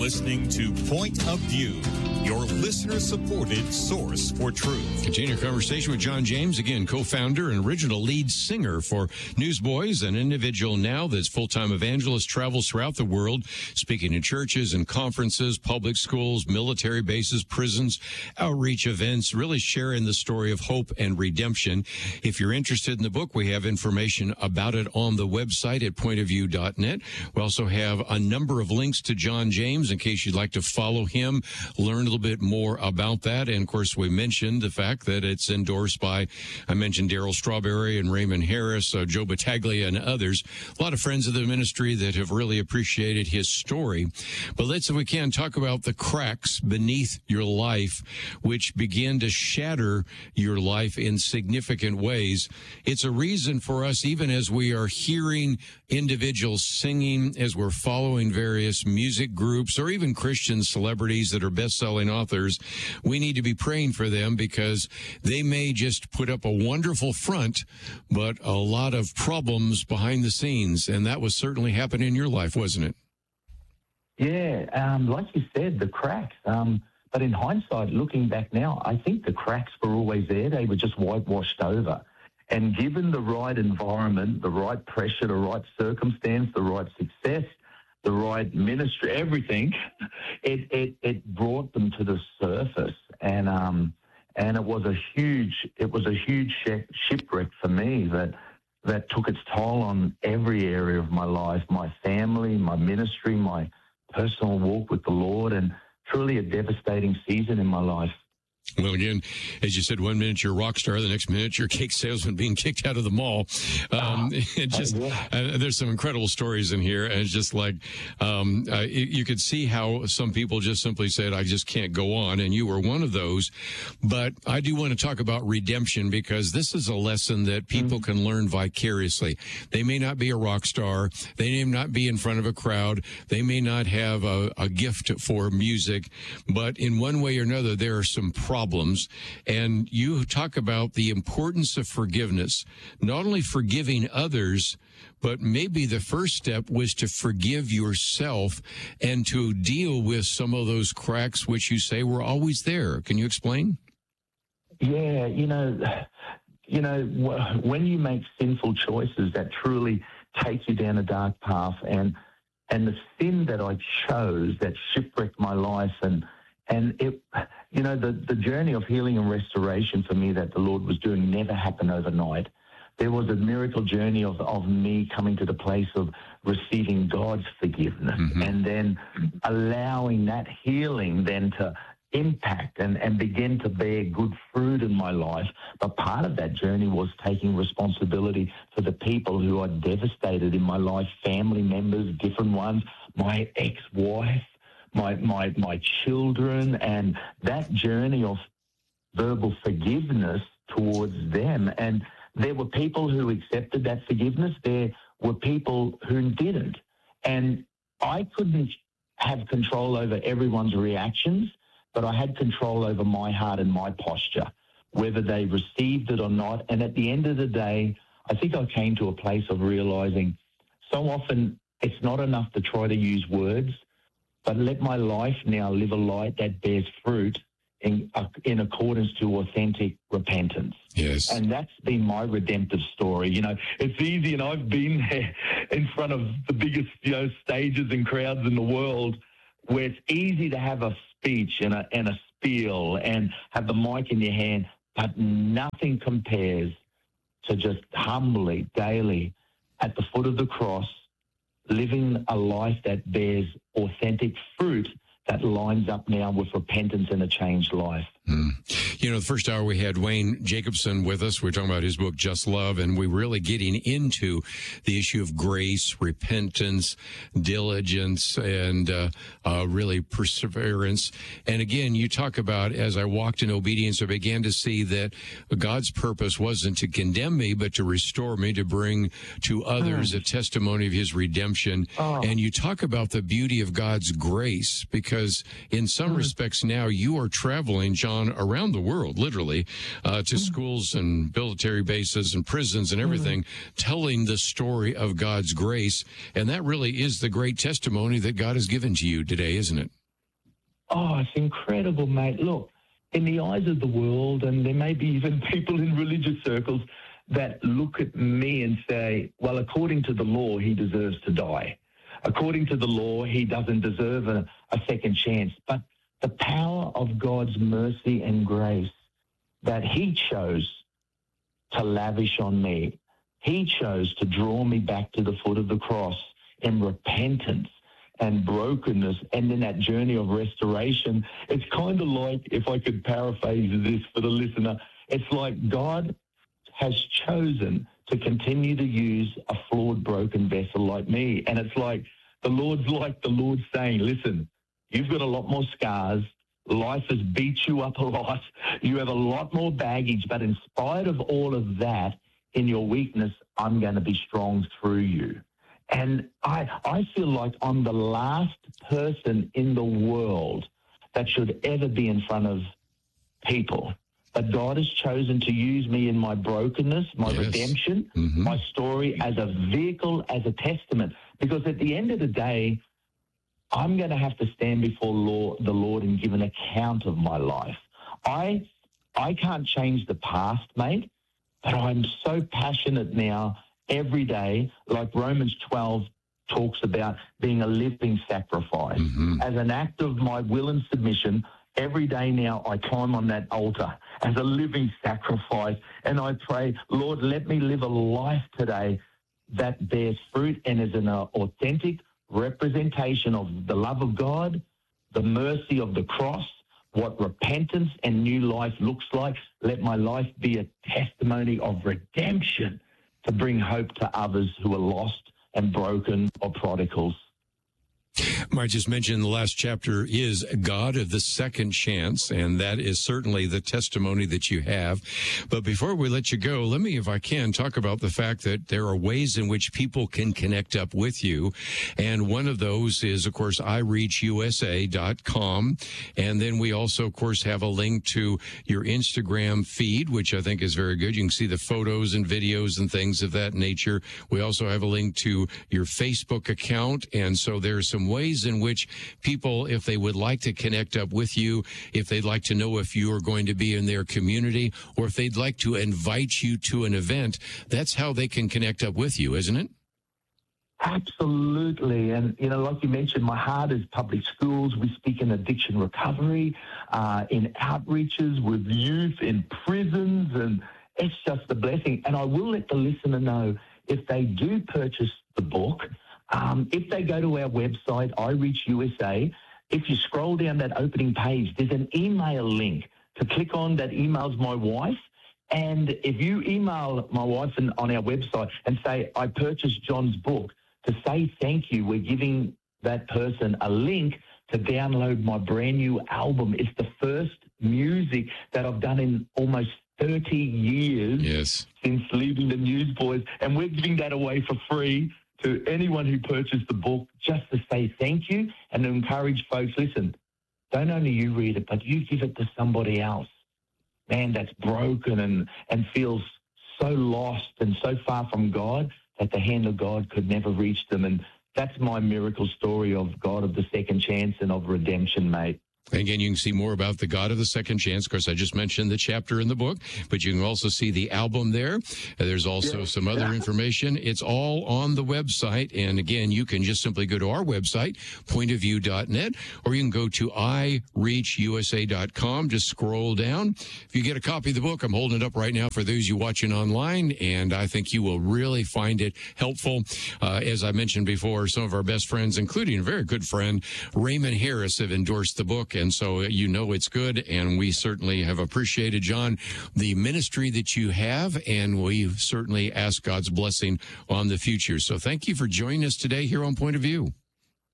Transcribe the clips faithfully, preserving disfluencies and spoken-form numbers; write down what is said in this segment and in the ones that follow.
listening to Point of View, your listener-supported source for truth. Continue our conversation with John James, again, co-founder and original lead singer for Newsboys, an individual now that's full-time evangelist, travels throughout the world, speaking in churches and conferences, public schools, military bases, prisons, outreach events, really sharing the story of hope and redemption. If you're interested in the book, we have information about it on the website at point of view dot net. We also have a number of links to John James in case you'd like to follow him, learn a little bit more about that. And, of course, we mentioned the fact that it's endorsed by, I mentioned Darryl Strawberry and Raymond Harris, uh, Joe Battaglia, and others. A lot of friends of the ministry that have really appreciated his story. But let's, if we can, talk about the cracks beneath your life, which begin to shatter your life in significant ways. It's a reason for us, even as we are hearing individuals singing, as we're following various music groups or even Christian celebrities that are best-selling authors, we need to be praying for them because they may just put up a wonderful front, but a lot of problems behind the scenes. And that was certainly happening in your life, wasn't it? Yeah, um, like you said, the cracks. Um, but in hindsight, looking back now, I think the cracks were always there. They were just whitewashed over. And given the right environment, the right pressure, the right circumstance, the right success, the right ministry, everything, it it, it brought them to the surface. And um, and it was a huge it was a huge shipwreck for me that that took its toll on every area of my life, my family, my ministry, my personal walk with the Lord, and truly a devastating season in my life. Well, again, as you said, one minute you're a rock star, the next minute you're a cake salesman being kicked out of the mall. Um, it just uh, there's some incredible stories in here, and it's just like um, uh, you, you could see how some people just simply said, "I just can't go on," and you were one of those. But I do want to talk about redemption because this is a lesson that people mm-hmm. can learn vicariously. They may not be a rock star, they may not be in front of a crowd, they may not have a, a gift for music, but in one way or another, there are some problems. Problems, and you talk about the importance of forgiveness, not only forgiving others, but maybe the first step was to forgive yourself and to deal with some of those cracks which you say were always there. Can you explain? Yeah, you know, you know, when you make sinful choices that truly take you down a dark path, and and the sin that I chose that shipwrecked my life, and And it, you know, the, the journey of healing and restoration for me that the Lord was doing never happened overnight. There was a miracle journey of, of me coming to the place of receiving God's forgiveness mm-hmm. and then allowing that healing then to impact and, and begin to bear good fruit in my life. But part of that journey was taking responsibility for the people who are devastated in my life, family members, different ones, my ex-wife, my my my children, and that journey of verbal forgiveness towards them. And there were people who accepted that forgiveness. There were people who didn't. And I couldn't have control over everyone's reactions, but I had control over my heart and my posture, whether they received it or not. And at the end of the day, I think I came to a place of realizing so often it's not enough to try to use words, but let my life now live a light that bears fruit in, uh, in accordance to authentic repentance. Yes. And that's been my redemptive story. You know, it's easy, and I've been there in front of the biggest, you know, stages and crowds in the world, where it's easy to have a speech and a, and a spiel and have the mic in your hand, but nothing compares to just humbly, daily, at the foot of the cross, living a life that bears authentic fruit that lines up now with repentance and a changed life. Mm. You know, the first hour we had Wayne Jacobson with us. We are talking about his book, Just Love, and we're really getting into the issue of grace, repentance, diligence, and uh, uh, really perseverance. And again, you talk about, as I walked in obedience, I began to see that God's purpose wasn't to condemn me, but to restore me, to bring to others mm. a testimony of his redemption. Oh. And you talk about the beauty of God's grace, because because in some Mm. respects now you are traveling, John, around the world, literally, uh, to mm. schools and military bases and prisons and everything, mm. telling the story of God's grace. And that really is the great testimony that God has given to you today, isn't it? Oh, it's incredible, mate. Look, in the eyes of the world, and there may be even people in religious circles that look at me and say, well, according to the law, he deserves to die. According to the law, he doesn't deserve a, a second chance. But the power of God's mercy and grace that he chose to lavish on me, he chose to draw me back to the foot of the cross in repentance and brokenness, and in that journey of restoration. It's kind of like, if I could paraphrase this for the listener, it's like God has chosen to continue to use a flawed, broken vessel like me. And it's like, the Lord's like the Lord saying, listen, you've got a lot more scars. Life has beat you up a lot. You have a lot more baggage. But in spite of all of that, in your weakness, I'm going to be strong through you. And I, I feel like I'm the last person in the world that should ever be in front of people. But God has chosen to use me in my brokenness, my yes. redemption, mm-hmm. my story as a vehicle, as a testament. Because at the end of the day, I'm going to have to stand before law, the Lord and give an account of my life. I, I can't change the past, mate, but I'm so passionate now every day, like Romans twelve talks about being a living sacrifice. Mm-hmm. As an act of my will and submission, every day now I climb on that altar as a living sacrifice, and I pray, Lord, let me live a life today that bears fruit and is an authentic representation of the love of God, the mercy of the cross, what repentance and new life looks like. Let my life be a testimony of redemption to bring hope to others who are lost and broken or prodigals. I just mentioned the last chapter is God of the second chance, and that is certainly the testimony that you have. But before we let you go, let me, if I can, talk about the fact that there are ways in which people can connect up with you. And one of those is, of course, i reach u s a dot com. And then we also, of course, have a link to your Instagram feed, which I think is very good. You can see the photos and videos and things of that nature. We also have a link to your Facebook account. And so there's some ways in which people, if they would like to connect up with you, if they'd like to know if you are going to be in their community, or if they'd like to invite you to an event, that's how they can connect up with you, isn't it? Absolutely. And, you know, like you mentioned, my heart is public schools. We speak in addiction recovery, uh, in outreaches with youth, in prisons, and it's just a blessing. And I will let the listener know, if they do purchase the book, Um, if they go to our website, iReach U S A, if you scroll down that opening page, there's an email link to click on that emails my wife. And if you email my wife and, on our website and say, I purchased John's book, to say thank you, we're giving that person a link to download my brand new album. It's the first music that I've done in almost thirty years yes. since leaving the Newsboys. And we're giving that away for free to anyone who purchased the book, just to say thank you and to encourage folks, listen, don't only you read it, but you give it to somebody else. Man, that's broken and, and feels so lost and so far from God that the hand of God could never reach them. And that's my miracle story of God of the second chance and of redemption, mate. Again, you can see more about the God of the Second Chance. Of course, I just mentioned the chapter in the book, but you can also see the album there. There's also yeah. some other information. It's all on the website. And again, you can just simply go to our website, point of view dot net, or you can go to i reach u s a dot com. Just scroll down. If you get a copy of the book, I'm holding it up right now for those you watching online, and I think you will really find it helpful. Uh, as I mentioned before, some of our best friends, including a very good friend, Raymond Harris, have endorsed the book. And so you know it's good, and we certainly have appreciated, John, the ministry that you have, and we certainly ask God's blessing on the future. So thank you for joining us today here on Point of View.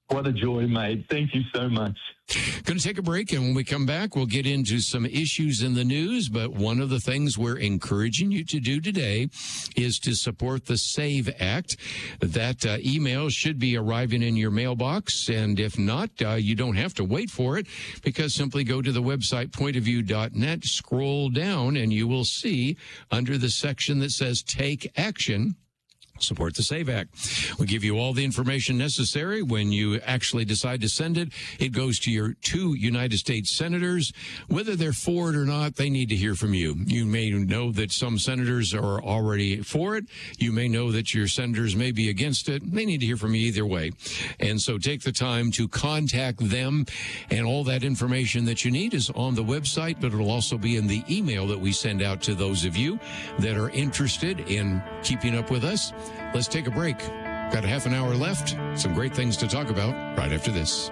What a joy, mate. Thank you so much. Going to take a break, and when we come back, we'll get into some issues in the news. But one of the things we're encouraging you to do today is to support the SAVE Act. That uh, email should be arriving in your mailbox, and if not, uh, you don't have to wait for it, because simply go to the website point of view dot net, scroll down, and you will see under the section that says Take Action, support the SAVE Act. We'll give you all the information necessary. When you actually decide to send it, it goes to your two United States senators. Whether they're for it or not, they need to hear from you. You may know that some senators are already for it. You may know that your senators may be against it. They need to hear from you either way. And so take the time to contact them, and all that information that you need is on the website, but it'll also be in the email that we send out to those of you that are interested in keeping up with us. Let's take a break. Got a half an hour left. Some great things to talk about right after this.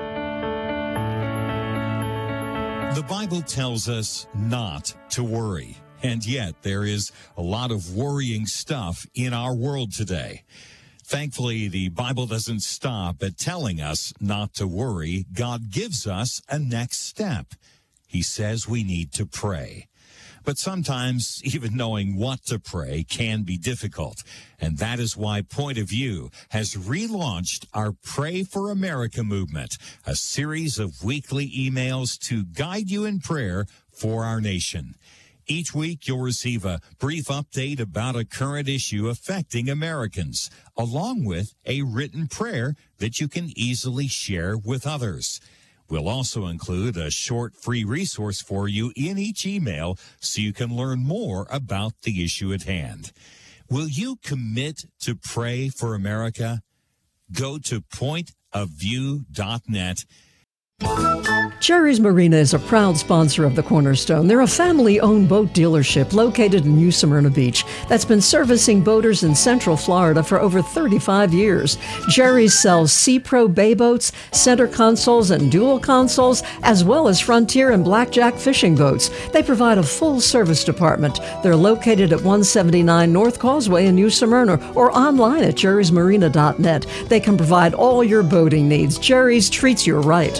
The Bible tells us not to worry, and yet there is a lot of worrying stuff in our world today. Thankfully, the Bible doesn't stop at telling us not to worry. God gives us a next step. He says we need to pray. But sometimes even knowing what to pray can be difficult. And that is why Point of View has relaunched our Pray for America movement, a series of weekly emails to guide you in prayer for our nation. Each week, you'll receive a brief update about a current issue affecting Americans, along with a written prayer that you can easily share with others. We'll also include a short free resource for you in each email so you can learn more about the issue at hand. Will you commit to pray for America? Go to point of view dot net. Jerry's Marina is a proud sponsor of the Cornerstone. They're a family-owned boat dealership located in New Smyrna Beach that's been servicing boaters in Central Florida for over thirty-five years. Jerry's sells Sea-Pro bay boats, center consoles, and dual consoles, as well as Frontier and Blackjack fishing boats. They provide a full-service department. They're located at one seventy-nine North Causeway in New Smyrna, or online at jerrys marina dot net. They can provide all your boating needs. Jerry's treats you right.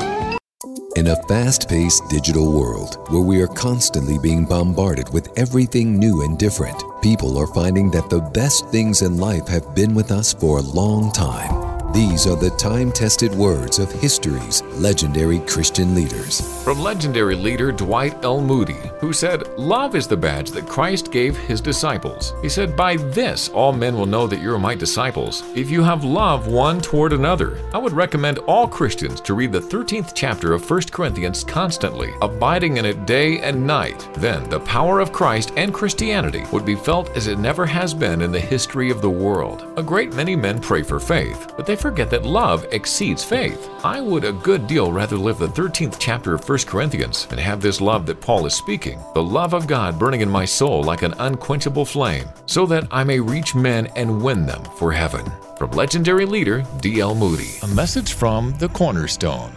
In a fast-paced digital world where we are constantly being bombarded with everything new and different, people are finding that the best things in life have been with us for a long time. These are the time-tested words of history's legendary Christian leaders. From legendary leader Dwight L. Moody, who said, "Love is the badge that Christ gave his disciples." He said, "By this all men will know that you are my disciples, if you have love one toward another." I would recommend all Christians to read the thirteenth chapter of First Corinthians constantly, abiding in it day and night. Then the power of Christ and Christianity would be felt as it never has been in the history of the world. A great many men pray for faith, but they forget that love exceeds faith. I would a good deal rather live the thirteenth chapter of First Corinthians and have this love that Paul is speaking, the love of God burning in my soul like an unquenchable flame, so that I may reach men and win them for heaven. From legendary leader D L. Moody. A message from the Cornerstone.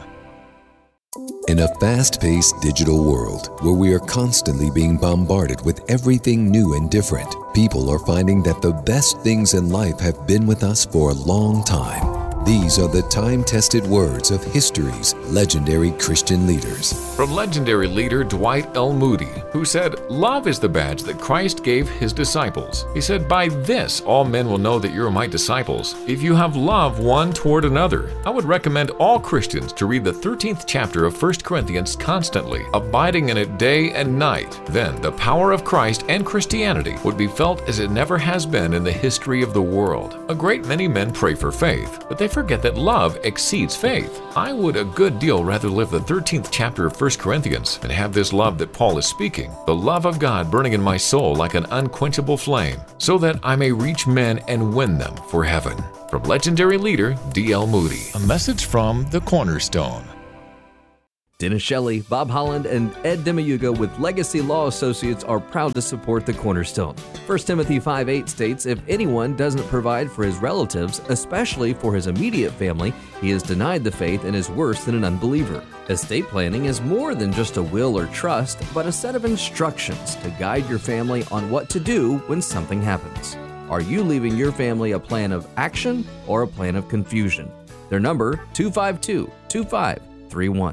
In a fast-paced digital world where we are constantly being bombarded with everything new and different, people are finding that the best things in life have been with us for a long time. These are the time-tested words of history's legendary Christian leaders. From legendary leader Dwight L. Moody, who said, "Love is the badge that Christ gave his disciples." He said, "By this all men will know that you are my disciples, if you have love one toward another." I would recommend all Christians to read the thirteenth chapter of First Corinthians constantly, abiding in it day and night. Then the power of Christ and Christianity would be felt as it never has been in the history of the world. A great many men pray for faith, but they forget that love exceeds faith. I would a good deal rather live the thirteenth chapter of First Corinthians and have this love that Paul is speaking, the love of God burning in my soul like an unquenchable flame, so that I may reach men and win them for heaven. From legendary leader D L. Moody. A message from the Cornerstone. Dennis Shelley, Bob Holland, and Ed Demiuga with Legacy Law Associates are proud to support the Cornerstone. First Timothy five eight states, "If anyone doesn't provide for his relatives, especially for his immediate family, he is denied the faith and is worse than an unbeliever." Estate planning is more than just a will or trust, but a set of instructions to guide your family on what to do when something happens. Are you leaving your family a plan of action or a plan of confusion? Their number, two five two, two five three one.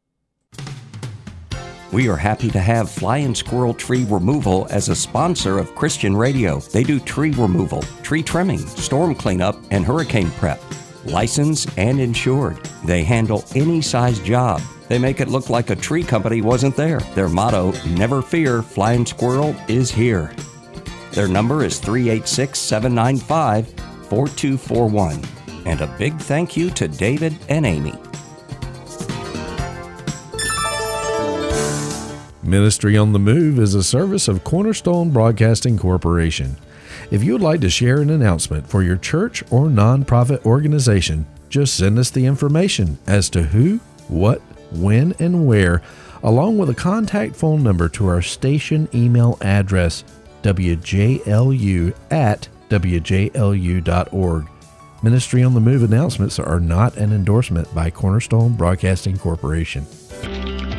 We are happy to have Fly and Squirrel Tree Removal as a sponsor of Christian Radio. They do tree removal, tree trimming, storm cleanup, and hurricane prep. Licensed and insured. They handle any size job. They make it look like a tree company wasn't there. Their motto, never fear, Fly and Squirrel is here. Their number is three eight six, seven nine five, four two four one. And a big thank you to David and Amy. Ministry on the Move is a service of Cornerstone Broadcasting Corporation. If you would like to share an announcement for your church or nonprofit organization, just send us the information as to who, what, when, and where, along with a contact phone number to our station email address, w j l u at w j l u dot org. Ministry on the Move announcements are not an endorsement by Cornerstone Broadcasting Corporation.